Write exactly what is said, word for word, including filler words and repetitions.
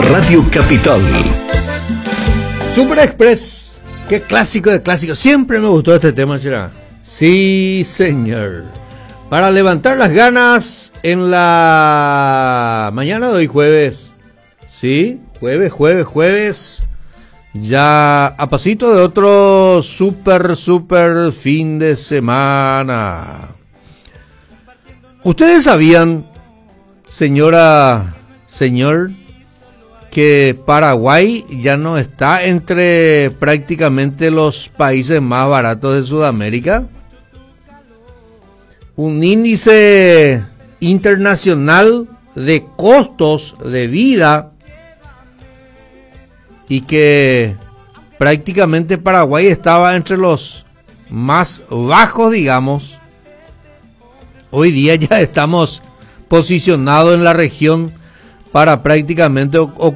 Radio Capital. Super Express, qué clásico de clásicos. Siempre me gustó este tema, ¿será? Sí, señor. Para levantar las ganas en la mañana de hoy jueves. Sí, jueves, jueves, jueves. Ya a pasito de otro super, super fin de semana. ¿Ustedes sabían, señora, señor, que Paraguay ya no está entre prácticamente los países más baratos de Sudamérica? Un índice internacional de costos de vida, y que prácticamente Paraguay estaba entre los más bajos, digamos. Hoy día ya estamos posicionados en la región para prácticamente